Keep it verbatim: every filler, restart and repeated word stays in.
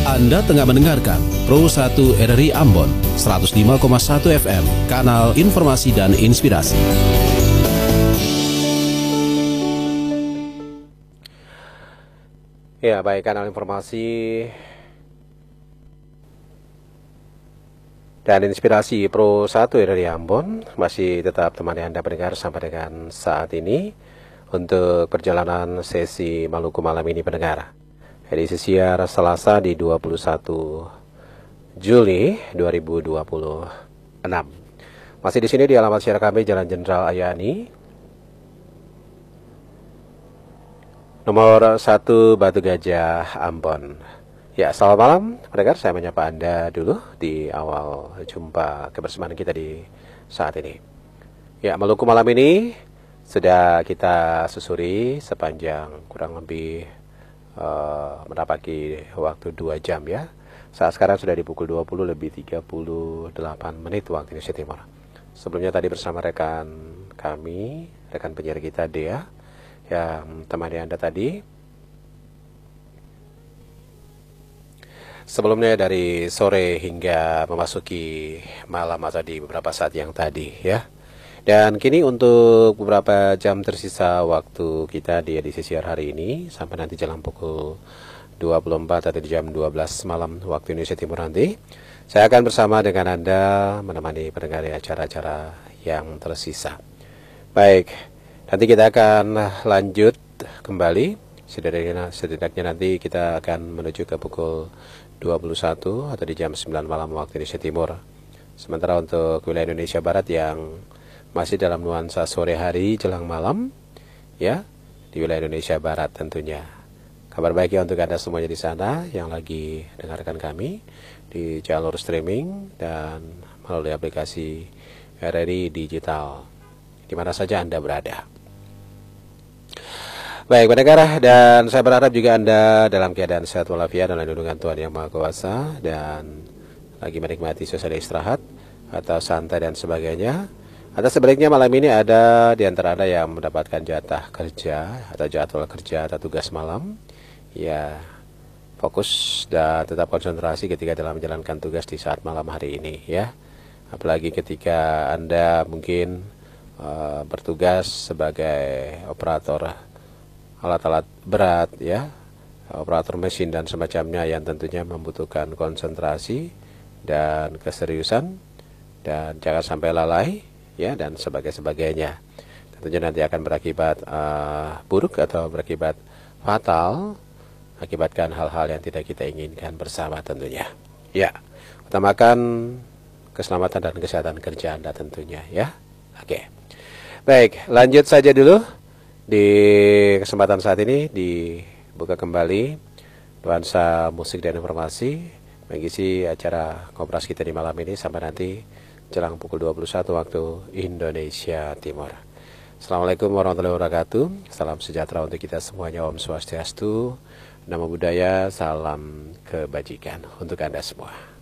Anda tengah mendengarkan Pro satu R R I Ambon, seratus lima koma satu F M, kanal informasi dan inspirasi. Ya, baik, kanal informasi dan inspirasi Pro satu R R I Ambon masih tetap temani Anda pendengar sampai dengan saat ini untuk perjalanan sesi Maluku malam ini pendengar. Edisi siar Selasa di dua puluh satu Juli dua ribu dua puluh enam. Masih di sini di alamat siar kami Jalan Jenderal Ayani, nomor satu Batu Gajah, Ambon. Ya, selamat malam pendengar, saya menyapa Anda dulu di awal jumpa kebersamaan kita di saat ini. Ya, Maluku malam ini sudah kita susuri sepanjang kurang lebih uh, mendapati waktu dua jam ya. Saat sekarang sudah di pukul dua puluh lebih tiga puluh delapan menit waktu Indonesia Timur. Sebelumnya tadi bersama rekan kami, rekan penyiar kita Dea, yang temani Anda tadi. Sebelumnya dari sore hingga memasuki malam atau di beberapa saat yang tadi ya. Dan kini untuk beberapa jam tersisa waktu kita di edisi siar hari ini sampai nanti jelang pukul dua puluh empat atau di jam dua belas malam waktu Indonesia Timur nanti, saya akan bersama dengan Anda menemani pendengar acara-acara yang tersisa. Baik, nanti kita akan lanjut kembali. Setidaknya, setidaknya nanti kita akan menuju ke pukul dua puluh satu atau di jam sembilan malam waktu Indonesia Timur. Sementara untuk wilayah Indonesia Barat yang masih dalam nuansa sore hari jelang malam, ya, di wilayah Indonesia Barat tentunya. Kabar baik ya untuk Anda semuanya di sana yang lagi dengarkan kami di jalur streaming dan melalui aplikasi R R I Digital, di mana saja Anda berada. Baik pendengar, dan saya berharap juga Anda dalam keadaan sehat walafiat dalam lindungan Tuhan Yang Maha Kuasa dan lagi menikmati suasana istirahat atau santai dan sebagainya. Atau sebaliknya malam ini ada di antara Anda yang mendapatkan jatah kerja atau jadwal kerja atau tugas malam, ya fokus dan tetap konsentrasi ketika dalam menjalankan tugas di saat malam hari ini ya. Apalagi ketika Anda mungkin uh, bertugas sebagai operator alat-alat berat ya, operator mesin dan semacamnya yang tentunya membutuhkan konsentrasi dan keseriusan dan jangan sampai lalai ya dan sebagainya. Tentunya nanti akan berakibat uh, buruk atau berakibat fatal, akibatkan hal-hal yang tidak kita inginkan bersama tentunya. Ya, utamakan keselamatan dan kesehatan kerja Anda tentunya ya. Oke. Baik, lanjut saja dulu. Di kesempatan saat ini dibuka kembali nuansa musik dan informasi mengisi acara Ngobras kita di malam ini sampai nanti jelang pukul dua puluh satu waktu Indonesia Timur. Assalamualaikum warahmatullahi wabarakatuh. Salam sejahtera untuk kita semuanya. Om Swastiastu, Namo Buddhaya, salam kebajikan untuk Anda semua.